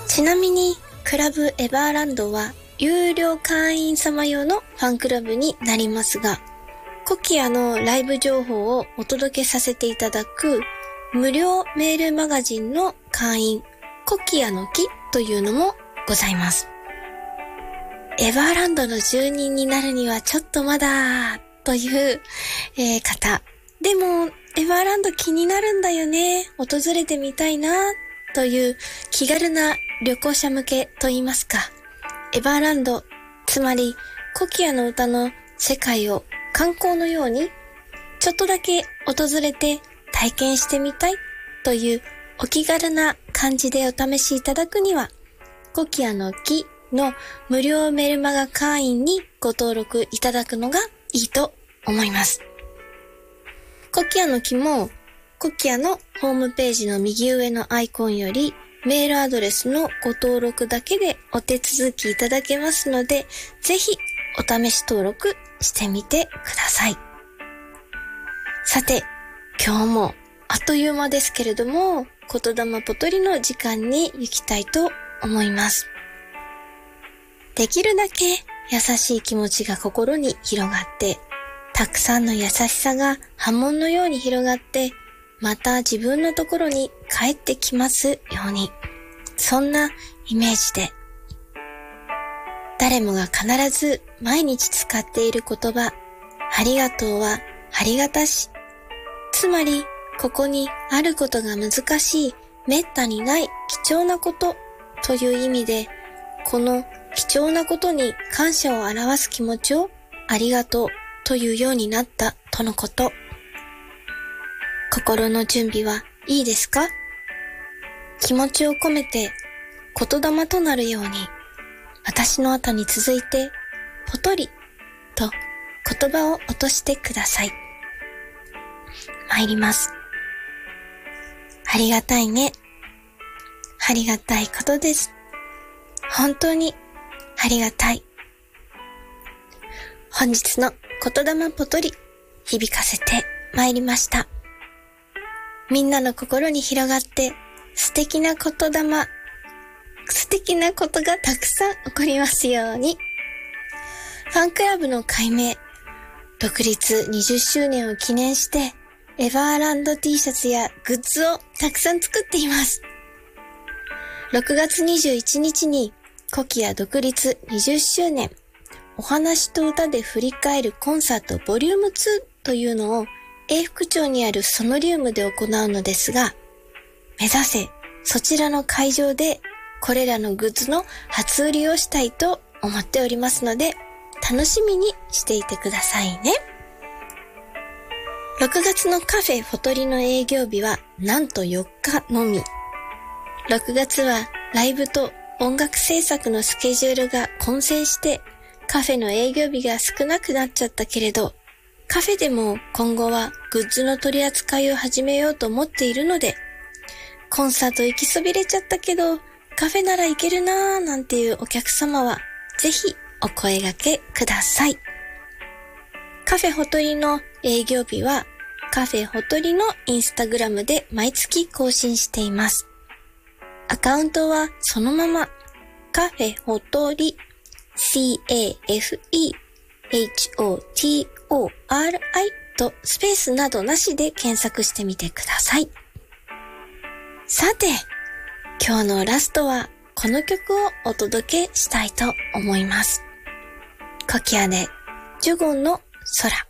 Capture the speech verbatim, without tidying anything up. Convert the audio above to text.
ちなみにクラブエバーランドは有料会員様用のファンクラブになりますが、コキアのライブ情報をお届けさせていただく無料メールマガジンの会員、コキアの木というのもございます。エバーランドの住人になるにはちょっとまだという、えー、方、でもエバーランド気になるんだよね、訪れてみたいなという気軽な旅行者向けといいますか、エバーランド、つまりコキアの歌の世界を観光のようにちょっとだけ訪れて体験してみたいというお気軽な感じでお試しいただくには、コキアの木の無料メルマガ会員にご登録いただくのがいいと思います。コキアの木もコキアのホームページの右上のアイコンよりメールアドレスのご登録だけでお手続きいただけますので、ぜひお試し登録してみてください。さて、今日もあっという間ですけれども、言霊ポトリの時間に行きたいと思います。できるだけ優しい気持ちが心に広がって、たくさんの優しさが波紋のように広がって、また自分のところに帰ってきますように、そんなイメージで、誰もが必ず毎日使っている言葉、ありがとうはありがたし、つまりここにあることが難しい、めったにない貴重なことという意味で、この貴重なことに感謝を表す気持ちをありがとうというようになったとのこと。心の準備はいいですか？気持ちを込めて言霊となるように、私の後に続いてポトリと言葉を落としてください。参ります。ありがたいね。ありがたいことです。本当にありがたい。本日の言霊ポトリ、響かせて参りました。みんなの心に広がって素敵な言霊、素敵なことがたくさん起こりますように。ファンクラブの改名、独立にじゅっしゅうねんを記念してエバーランド T シャツやグッズをたくさん作っています。ろくがつにじゅういちにちにコキア独立にじゅっしゅうねんお話と歌で振り返るコンサートボリュームツーというのを永福町にあるソノリウムで行うのですが、目指せそちらの会場でこれらのグッズの初売りをしたいと思っておりますので、楽しみにしていてくださいね。ろくがつのカフェフォトリの営業日はなんとよっかのみ。ろくがつはライブと音楽制作のスケジュールが混戦してカフェの営業日が少なくなっちゃったけれど、カフェでも今後はグッズの取り扱いを始めようと思っているので、コンサート行きそびれちゃったけどカフェなら行けるなーなんていうお客様はぜひお声掛けください。カフェホトリの営業日はカフェホトリのインスタグラムで毎月更新しています。アカウントはそのままカフェホトリ シー エー エフ イー エイチ オー ティー オー アール アイ とスペースなどなしで検索してみてください。さて、今日のラストはこの曲をお届けしたいと思います。コキアでジュゴンの空。